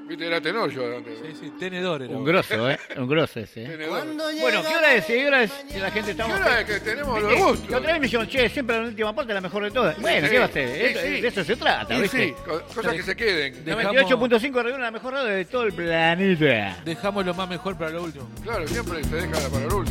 Viste, era tenor yo antes. Sí, tenedor era. Un grosso, un grosso ese. Tenedor. Bueno, ¿qué hora es? ¿Qué hora es? Si la gente está... ¿Qué hora es que tenemos los ¿Viste? gustos? La otra vez me dijeron, che, siempre la última parte es la mejor de todas. Bueno, Sí, ¿qué va a hacer? sí. De eso se trata, Y ¿viste? sí, cosas que se queden. 98.5 reúne la mejor radio de todo el planeta. Dejamos lo más mejor para lo último. Claro, siempre se deja para el último.